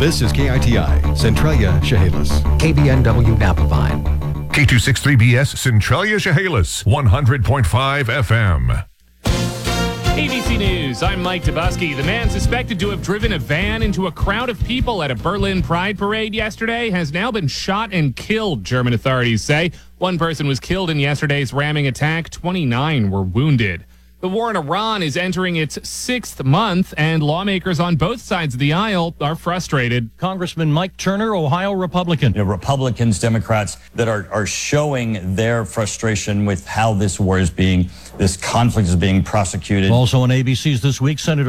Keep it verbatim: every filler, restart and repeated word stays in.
This is K I T I, Centralia, Chehalis. K B N W Napavine. K two sixty-three B S, Centralia, Chehalis, one hundred point five F M. A B C News, I'm Mike Dabuski. The man suspected to have driven a van into a crowd of people at a Berlin Pride parade yesterday has now been shot and killed, German authorities say. One person was killed in yesterday's ramming attack. twenty-nine were wounded. The war in Iran is entering its sixth month, and lawmakers on both sides of the aisle are frustrated. Congressman Mike Turner, Ohio Republican. You know, Republicans, Democrats that are, are showing their frustration with how this war is being, this conflict is being prosecuted. Also on A B C's This Week, Senator